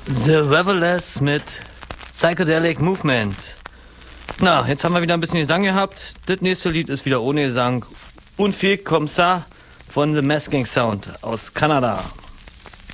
The Revelers mit Psychedelic Movement. Na, jetzt haben wir wieder ein bisschen Gesang gehabt. Das nächste Lied ist wieder ohne Gesang. Und viel comme ça von The Masking Sound aus Kanada.